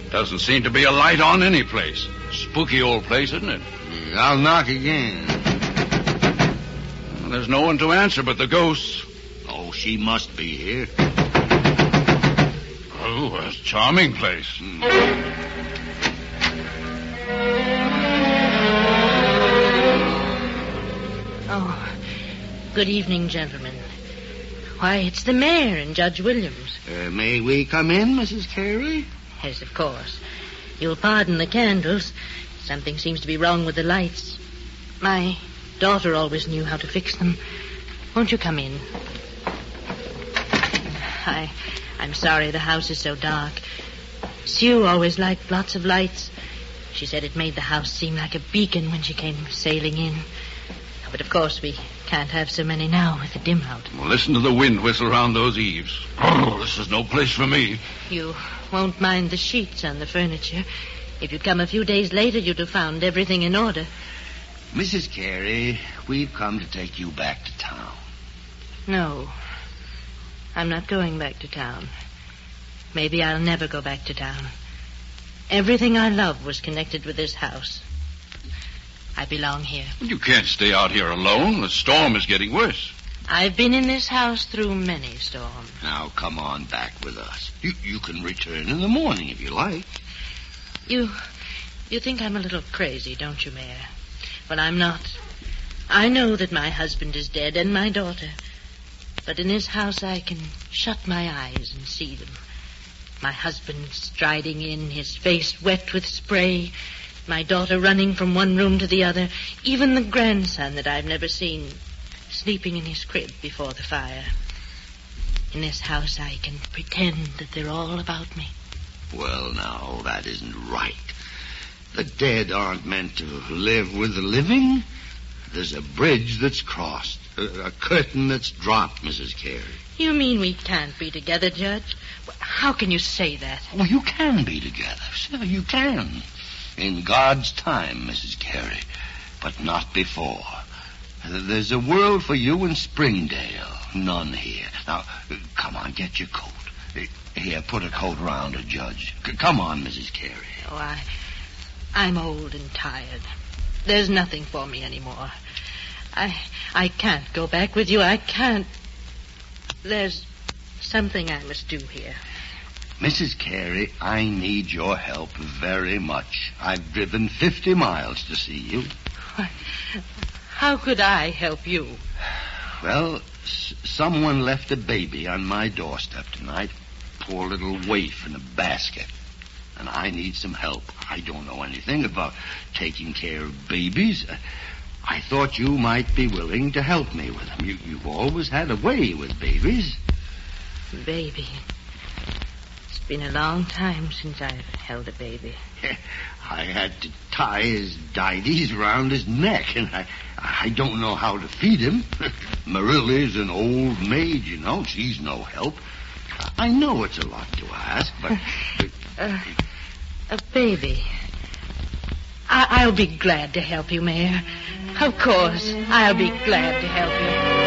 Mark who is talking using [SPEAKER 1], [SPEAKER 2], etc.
[SPEAKER 1] Doesn't seem to be a light on any place. Spooky old place, isn't it?
[SPEAKER 2] I'll knock again.
[SPEAKER 1] Well, there's no one to answer but the ghost.
[SPEAKER 2] Oh, she must be here.
[SPEAKER 1] Oh, a charming place.
[SPEAKER 3] Oh, good evening, gentlemen. Why, it's the mayor and Judge Williams.
[SPEAKER 2] May we come in, Mrs. Carey?
[SPEAKER 3] Yes, of course. You'll pardon the candles. Something seems to be wrong with the lights. My daughter always knew how to fix them. Won't you come in? I'm sorry the house is so dark. Sue always liked lots of lights. She said it made the house seem like a beacon when she came sailing in. But of course we can't have so many now with the dim out.
[SPEAKER 1] Well, listen to the wind whistle around those eaves. Oh, this is no place for me.
[SPEAKER 3] You won't mind the sheets on the furniture. If you'd come a few days later, you'd have found everything in order.
[SPEAKER 2] Mrs. Carey, we've come to take you back to town.
[SPEAKER 3] No, I'm not going back to town. Maybe I'll never go back to town. Everything I love was connected with this house. I belong here.
[SPEAKER 1] You can't stay out here alone. The storm is getting worse.
[SPEAKER 3] I've been in this house through many storms.
[SPEAKER 2] Now, come on back with us. You can return in the morning if you like.
[SPEAKER 3] You think I'm a little crazy, don't you, Mayor? Well, I'm not. I know that my husband is dead and my daughter. But in this house I can shut my eyes and see them. My husband striding in, his face wet with spray. My daughter running from one room to the other. Even the grandson that I've never seen sleeping in his crib before the fire. In this house I can pretend that they're all about me.
[SPEAKER 2] Well, now, that isn't right. The dead aren't meant to live with the living. There's a bridge that's crossed. A curtain that's dropped, Mrs. Carey.
[SPEAKER 3] You mean we can't be together, Judge? How can you say that?
[SPEAKER 2] Well, you can be together, sir. You can. In God's time, Mrs. Carey. But not before. There's a world for you in Springdale. None here. Now, come on, get your coat. Here, put a coat around her, Judge. Come on, Mrs. Carey.
[SPEAKER 3] Oh, I'm old and tired. There's nothing for me anymore. I can't go back with you. I can't. There's something I must do here.
[SPEAKER 2] Mrs. Carey, I need your help very much. I've driven 50 miles to see you.
[SPEAKER 3] How could I help you?
[SPEAKER 2] Well, someone left a baby on my doorstep tonight. Poor little waif in a basket. And I need some help. I don't know anything about taking care of babies. I thought you might be willing to help me with them. You've always had a way with babies.
[SPEAKER 3] Baby. It's been a long time since I've held a baby.
[SPEAKER 2] I had to tie his dides around his neck, and I don't know how to feed him. Marilla's an old maid, you know. She's no help. I know it's a lot to ask, but...
[SPEAKER 3] A baby. I'll be glad to help you, Mayor. Of course, I'll be glad to help you.